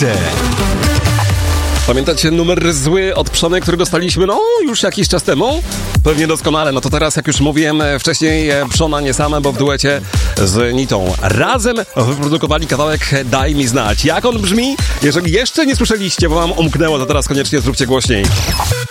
Dwójce. Pamiętacie numer zły od Przony, który dostaliśmy, już jakiś czas temu? Pewnie doskonale, to teraz, jak już mówiłem wcześniej, Przona nie same, bo w duecie z Nitą razem wyprodukowali kawałek Daj mi znać. Jak on brzmi? Jeżeli jeszcze nie słyszeliście, bo wam umknęło, to teraz koniecznie zróbcie głośniej.